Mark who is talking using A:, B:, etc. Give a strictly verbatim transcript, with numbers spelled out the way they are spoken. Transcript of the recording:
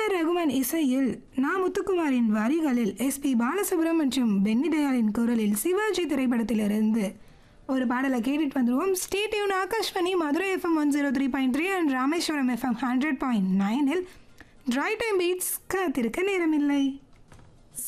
A: AR Rahman இசையில் நா முத்துக்குமாரின் வரிகளில் எஸ்பி பாலசுப்ரமணியம் மற்றும் பென்னி தயாளின் குரலில் சிவாஜி திரைப்படத்திலிருந்து ஒரு பாடலை கேட்டுட்டு வந்துடுவோம். Stay tune. Akashvani Madurai FM one zero three point three and Rameswaram FM hundred point நைனில் ட்ரை டைம் பீட்ஸ் காத்திருக்க நேரமில்லை.